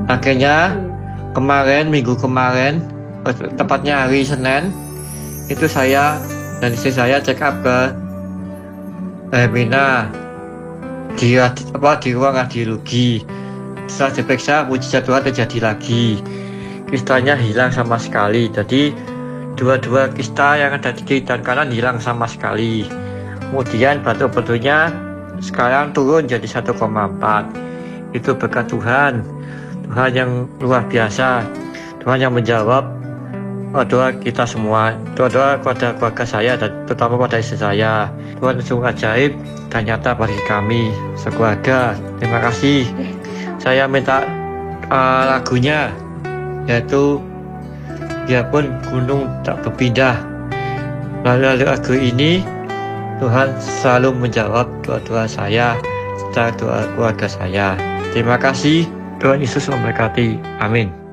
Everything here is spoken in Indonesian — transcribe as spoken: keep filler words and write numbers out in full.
Akhirnya kemarin, minggu kemarin, tepatnya hari Senin, itu saya dan istri saya check up ke Hermina di, apa, di ruang radiologi. Setelah diperiksa, mujizat Tuhan terjadi lagi. Kistanya hilang sama sekali. Jadi dua-dua kista yang ada di kiri dan kanan hilang sama sekali. Kemudian batuk-batuknya sekarang turun jadi satu koma empat. Itu berkat Tuhan. Tuhan yang luar biasa. Tuhan yang menjawab doa kita semua, doa-doa kepada keluarga saya dan terutama pada istri saya. Tuhan sungguh ajaib dan nyata bagi kami sekeluarga. Terima kasih. Saya minta uh, lagunya, yaitu biarpun gunung tak berpindah. Melalui lagu ini Tuhan selalu menjawab doa-doa saya serta doa keluarga saya. Terima kasih. Tuhan Yesus memberkati. Amin.